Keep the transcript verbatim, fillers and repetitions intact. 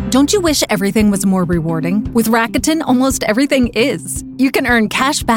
Don't you wish everything was more rewarding? With Rakuten, almost everything is. You can earn cash back